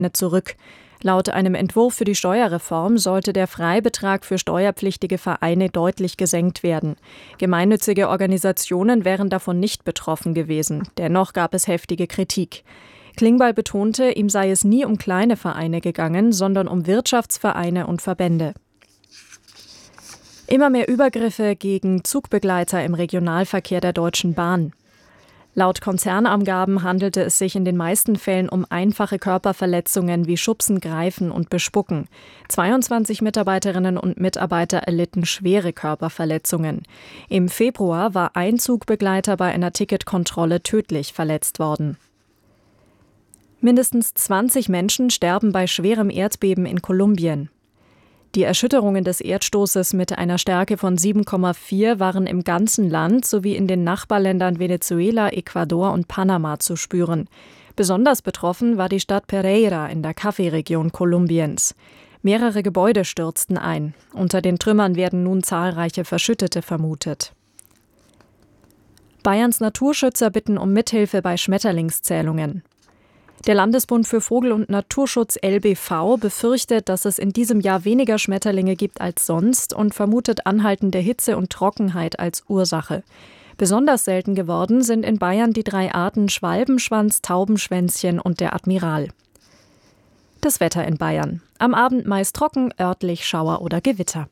zurück. Laut einem Entwurf für die Steuerreform sollte der Freibetrag für steuerpflichtige Vereine deutlich gesenkt werden. Gemeinnützige Organisationen wären davon nicht betroffen gewesen. Dennoch gab es heftige Kritik. Klingbeil betonte, ihm sei es nie um kleine Vereine gegangen, sondern um Wirtschaftsvereine und Verbände. Immer mehr Übergriffe gegen Zugbegleiter im Regionalverkehr der Deutschen Bahn. Laut Konzernangaben handelte es sich in den meisten Fällen um einfache Körperverletzungen wie Schubsen, Greifen und Bespucken. 22 Mitarbeiterinnen und Mitarbeiter erlitten schwere Körperverletzungen. Im Februar war ein Zugbegleiter bei einer Ticketkontrolle tödlich verletzt worden. Mindestens 20 Menschen sterben bei schwerem Erdbeben in Kolumbien. Die Erschütterungen des Erdstoßes mit einer Stärke von 7,4 waren im ganzen Land sowie in den Nachbarländern Venezuela, Ecuador und Panama zu spüren. Besonders betroffen war die Stadt Pereira in der Kaffeeregion Kolumbiens. Mehrere Gebäude stürzten ein. Unter den Trümmern werden nun zahlreiche Verschüttete vermutet. Bayerns Naturschützer bitten um Mithilfe bei Schmetterlingszählungen. Der Landesbund für Vogel- und Naturschutz LBV befürchtet, dass es in diesem Jahr weniger Schmetterlinge gibt als sonst und vermutet anhaltende Hitze und Trockenheit als Ursache. Besonders selten geworden sind in Bayern die 3 Arten Schwalbenschwanz, Taubenschwänzchen und der Admiral. Das Wetter in Bayern. Am Abend meist trocken, örtlich Schauer oder Gewitter.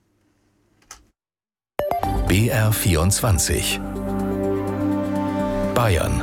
BR24 Bayern.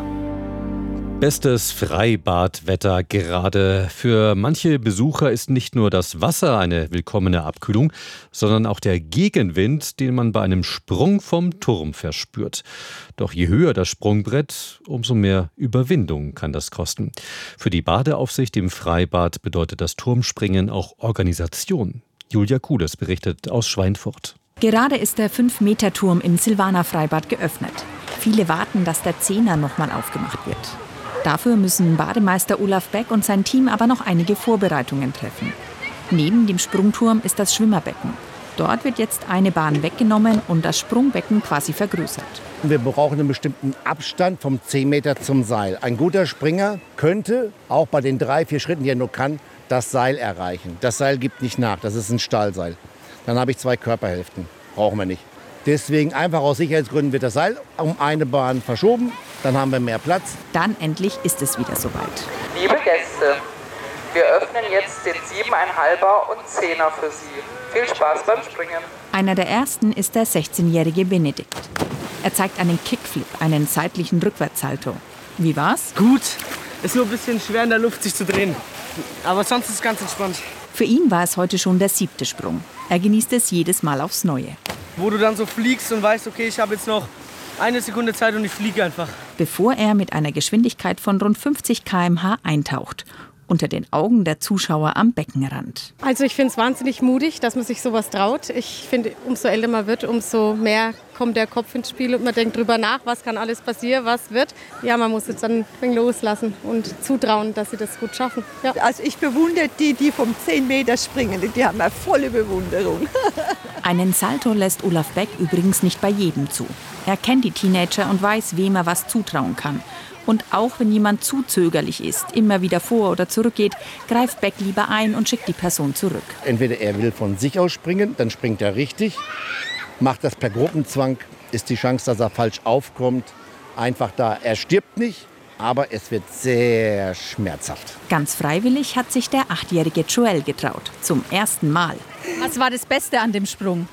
Bestes Freibadwetter gerade. Für manche Besucher ist nicht nur das Wasser eine willkommene Abkühlung, sondern auch der Gegenwind, den man bei einem Sprung vom Turm verspürt. Doch je höher das Sprungbrett, umso mehr Überwindung kann das kosten. Für die Badeaufsicht im Freibad bedeutet das Turmspringen auch Organisation. Julia Kudes berichtet aus Schweinfurt. Gerade ist der 5-Meter-Turm im Silvaner-Freibad geöffnet. Viele warten, dass der 10er nochmal aufgemacht wird. Dafür müssen Bademeister Olaf Beck und sein Team aber noch einige Vorbereitungen treffen. Neben dem Sprungturm ist das Schwimmerbecken. Dort wird jetzt eine Bahn weggenommen und das Sprungbecken quasi vergrößert. Wir brauchen einen bestimmten Abstand vom 10 Meter zum Seil. Ein guter Springer könnte, auch bei den 3-4 Schritten, die er nur kann, das Seil erreichen. Das Seil gibt nicht nach, das ist ein Stahlseil. Dann habe ich 2 Körperhälften, brauchen wir nicht. Deswegen einfach aus Sicherheitsgründen wird das Seil um eine Bahn verschoben, dann haben wir mehr Platz. Dann endlich ist es wieder soweit. Liebe Gäste, wir öffnen jetzt den 7,5er und 10er für Sie. Viel Spaß beim Springen. Einer der ersten ist der 16-jährige Benedikt. Er zeigt einen Kickflip, einen seitlichen Rückwärtssalto. Wie war's? Gut, ist nur ein bisschen schwer in der Luft sich zu drehen. Aber sonst ist es ganz entspannt. Für ihn war es heute schon der 7. Sprung. Er genießt es jedes Mal aufs Neue. Wo du dann so fliegst und weißt, okay, ich habe jetzt noch 1 Sekunde Zeit und ich fliege einfach. Bevor er mit einer Geschwindigkeit von rund 50 km/h eintaucht. Unter den Augen der Zuschauer am Beckenrand. Also ich finde es wahnsinnig mutig, dass man sich sowas traut. Ich finde, umso älter man wird, umso mehr kommt der Kopf ins Spiel und man denkt drüber nach, was kann alles passieren, was wird. Ja, man muss jetzt dann loslassen und zutrauen, dass sie das gut schaffen. Ja. Also ich bewundere die vom 10 Meter springen, die haben eine volle Bewunderung. Einen Salto lässt Olaf Beck übrigens nicht bei jedem zu. Er kennt die Teenager und weiß, wem er was zutrauen kann. Und auch wenn jemand zu zögerlich ist, immer wieder vor- oder zurückgeht, greift Beck lieber ein und schickt die Person zurück. Entweder er will von sich aus springen, dann springt er richtig. Macht das per Gruppenzwang, ist die Chance, dass er falsch aufkommt, einfach da. Er stirbt nicht, aber es wird sehr schmerzhaft. Ganz freiwillig hat sich der 8-jährige Joel getraut. Zum ersten Mal. Was war das Beste an dem Sprung?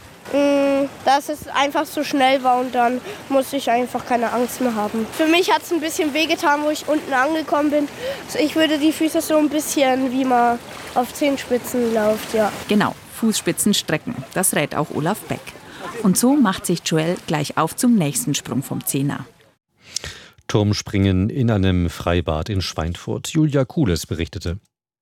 Dass es einfach so schnell war und dann musste ich einfach keine Angst mehr haben. Für mich hat es ein bisschen wehgetan, wo ich unten angekommen bin. Also ich würde die Füße so ein bisschen, wie man auf Zehenspitzen läuft, ja. Genau, Fußspitzen strecken. Das rät auch Olaf Beck. Und so macht sich Joel gleich auf zum nächsten Sprung vom 10er. Turmspringen in einem Freibad in Schweinfurt. Julia Kules berichtete.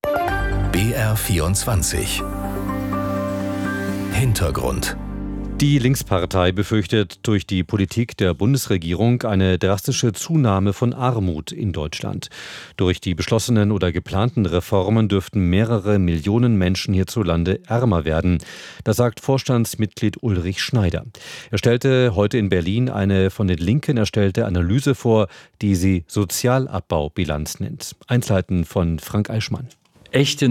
BR24 Hintergrund. Die Linkspartei befürchtet durch die Politik der Bundesregierung eine drastische Zunahme von Armut in Deutschland. Durch die beschlossenen oder geplanten Reformen dürften mehrere Millionen Menschen hierzulande ärmer werden. Das sagt Vorstandsmitglied Ulrich Schneider. Er stellte heute in Berlin eine von den Linken erstellte Analyse vor, die sie Sozialabbaubilanz nennt. Einzelheiten von Frank Eichmann. echte